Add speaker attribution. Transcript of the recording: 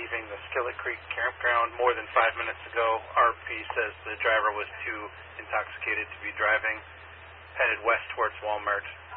Speaker 1: leaving the Skillet Creek campground more than 5 minutes ago. RP says the driver was too intoxicated to be driving, headed west towards Walmart.